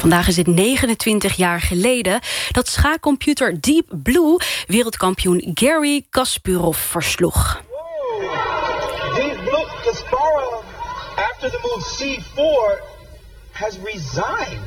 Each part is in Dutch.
Vandaag is het 29 jaar geleden dat schaakcomputer Deep Blue wereldkampioen Garry Kasparov versloeg. Deep Blue Kasparov, after the move C4, has resigned.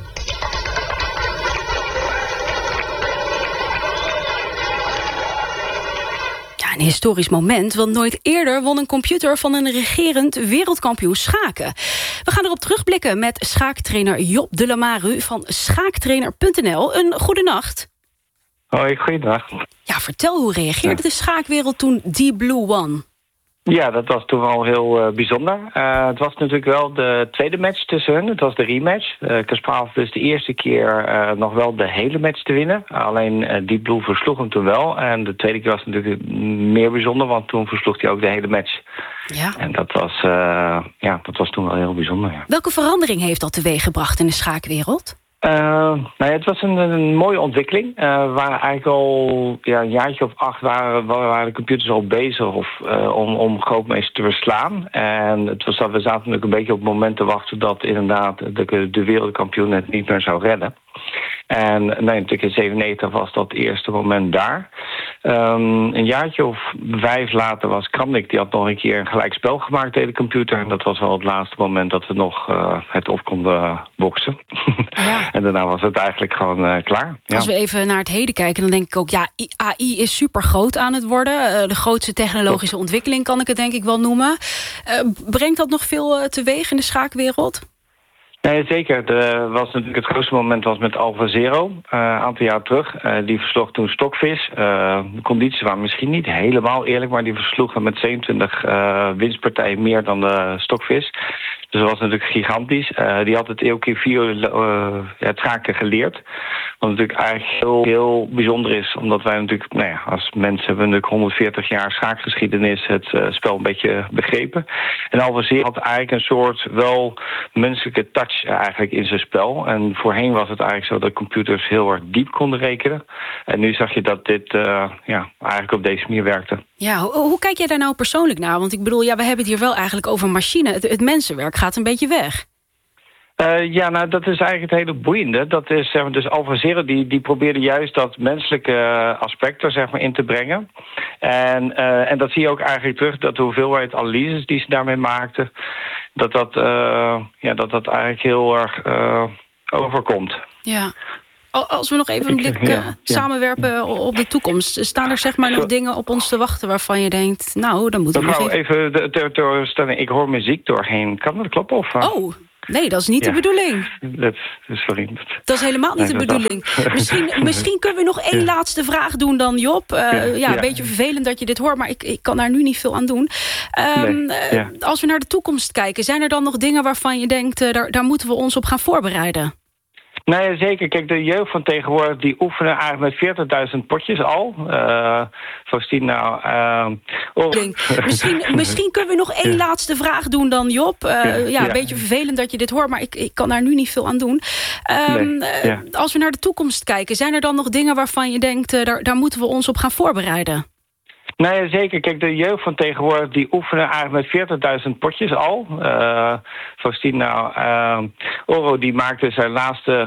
Een historisch moment, want nooit eerder won een computer van een regerend wereldkampioen schaken. We gaan erop terugblikken met schaaktrainer Job de la Maru van schaaktrainer.nl. Een goede nacht. Hoi, goeiedag. Ja, vertel, hoe reageerde de schaakwereld toen Deep Blue won? Ja, dat was toen al heel bijzonder. Het was natuurlijk wel de tweede match tussen hen. Het was de rematch. Kasparov dus de eerste keer nog wel de hele match te winnen. Alleen Deep Blue versloeg hem toen wel. En de tweede keer was natuurlijk meer bijzonder, want toen versloeg hij ook de hele match. Ja. En dat was toen wel heel bijzonder. Ja. Welke verandering heeft dat teweeggebracht in de schaakwereld? Het was een mooie ontwikkeling. We waren eigenlijk al een jaartje of 8 waren de computers al bezig om grootmeesters te verslaan. En we zaten natuurlijk een beetje op het moment te wachten dat inderdaad de wereldkampioen het niet meer zou redden. En natuurlijk in 1997 was dat eerste moment daar. Een jaartje of 5 later was Kramnik, die had nog een keer een gelijkspel gemaakt tegen de computer. En dat was wel het laatste moment dat we nog het op konden boksen. Ja. En daarna was het eigenlijk gewoon klaar. Ja. Als we even naar het heden kijken, dan denk ik ook, ja, AI is super groot aan het worden. De grootste technologische ontwikkeling kan ik het denk ik wel noemen. Brengt dat nog veel teweeg in de schaakwereld? Nee, zeker. Was natuurlijk het grootste moment was met AlphaZero, een aantal jaar terug. Die versloeg toen Stockfish. De condities waren misschien niet helemaal eerlijk, maar die versloegen met 27 winstpartijen meer dan de Stockfish. Dus dat was natuurlijk gigantisch. Die had het EOK 4 het schaken geleerd. Wat natuurlijk eigenlijk heel bijzonder is. Omdat wij natuurlijk, als mensen hebben natuurlijk 140 jaar schaakgeschiedenis het spel een beetje begrepen. En AlphaZero had eigenlijk een soort wel menselijke touch eigenlijk in zijn spel. En voorheen was het eigenlijk zo dat computers heel erg diep konden rekenen. En nu zag je dat dit eigenlijk op deze manier werkte. Ja, hoe kijk jij daar nou persoonlijk naar? Want ik bedoel, we hebben het hier wel eigenlijk over machine. Het mensenwerk gaat een beetje weg. Dat is eigenlijk het hele boeiende. Dat is dus AlphaZero die probeerde juist dat menselijke aspect er in te brengen. En dat zie je ook eigenlijk terug, dat de hoeveelheid analyses die ze daarmee maakten, dat eigenlijk heel erg overkomt. Ja. Als we nog even een blik samenwerpen op de toekomst, staan er nog dingen op ons te wachten waarvan je denkt, nou, dan moeten we nog even... Ik hoor muziek doorheen. Kan dat kloppen? Of? Oh, nee, dat is niet de bedoeling. Sorry. Dat is helemaal niet de bedoeling. Misschien kunnen we nog één laatste vraag doen dan, Job. Een beetje vervelend dat je dit hoort, maar ik kan daar nu niet veel aan doen. Als we naar de toekomst kijken, zijn er dan nog dingen waarvan je denkt, daar moeten we ons op gaan voorbereiden? Nee, zeker. Kijk, de jeugd van tegenwoordig die oefenen eigenlijk met 40.000 potjes al. Misschien kunnen we nog één laatste vraag doen dan, Job. Een beetje vervelend dat je dit hoort, maar ik kan daar nu niet veel aan doen. Als we naar de toekomst kijken, zijn er dan nog dingen waarvan je denkt, daar moeten we ons op gaan voorbereiden? Nee, zeker. Kijk, de jeugd van tegenwoordig die oefenen eigenlijk met 40.000 potjes al. Faustino Oro die maakte zijn laatste